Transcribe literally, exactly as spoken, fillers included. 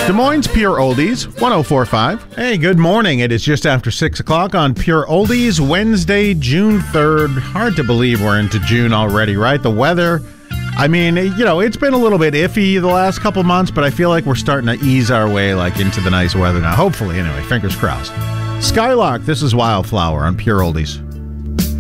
Des Moines Pure Oldies, one oh four point five. Hey, good morning. It is just after six o'clock on Pure Oldies, Wednesday, June third. Hard to believe we're into June already, right? The weather, I mean, you know, it's been a little bit iffy the last couple months, but I feel like we're starting to ease our way like into the nice weather now. Hopefully, anyway, fingers crossed. Skylark, this is Wildflower on Pure Oldies.